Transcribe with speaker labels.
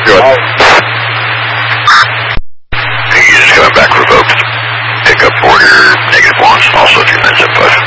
Speaker 1: Go ahead.
Speaker 2: Hey, you just coming back revoked. Pick up order, -1, also 2 minutes at 5.